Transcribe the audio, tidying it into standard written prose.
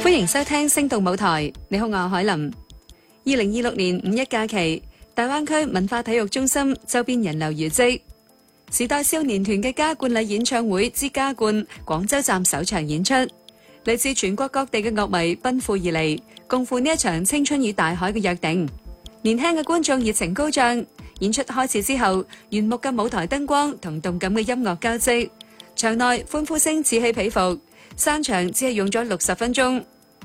歡迎收聽星動舞台，你好，我係海琳。2026年五一假期，大灣區文化體育中心周邊人流如織。時代少年團嘅加冠禮演唱會之加冠廣州站首場演出，嚟自全國各地嘅樂迷奔赴而嚟，共赴呢一場青春與大海嘅約定。年輕嘅觀眾熱情高漲，演出開始之後，炫目嘅舞台燈光同動感嘅音樂交織，場內歡呼聲此起彼伏。散場只係用咗60分鐘，